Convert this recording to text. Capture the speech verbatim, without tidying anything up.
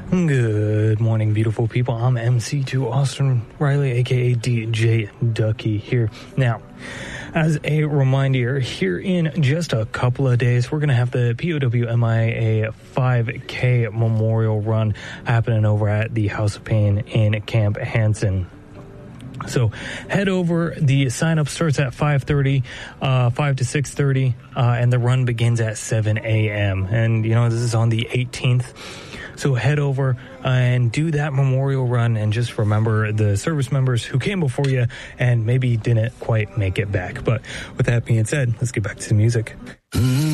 Good morning, beautiful people. I'm M C two Austin Riley, aka D J Ducky here. Now, as a reminder, here in just a couple of days, we're going to have the P O W M I A five K Memorial Run happening over at the House of Pain in Camp Hansen. So head over. The sign up starts at five thirty, uh, five to six thirty, uh, and the run begins at seven a.m. And, you know, this is on the eighteenth. So head over and do that memorial run, and just remember the service members who came before you and maybe didn't quite make it back. But with that being said, let's get back to the music.